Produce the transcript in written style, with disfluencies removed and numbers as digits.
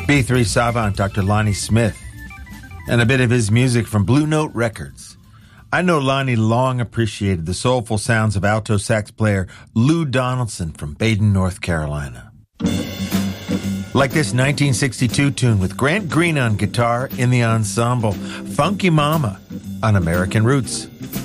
B3 savant Dr. Lonnie Smith, and a bit of his music from Blue Note Records. I know Lonnie long appreciated the soulful sounds of alto sax player Lou Donaldson from Baden, North Carolina. Like this 1962 tune with Grant Green on guitar in the ensemble, Funky Mama on American Roots.